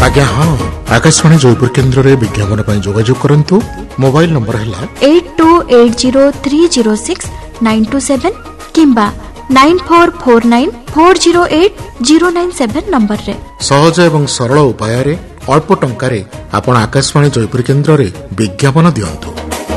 आज्ञा हाँ आकाशवाणी जयपुर केन्द्र में विज्ञापन पर जोगाजोग करंतु। मोबाइल नंबर है 8280306927 किंबा 9449408097 नंबर रे। सहज एवं सरल उपाय अल्प टंका रे आपण आकाशवाणी जयपुर केन्द्र में विज्ञापन दियंतु।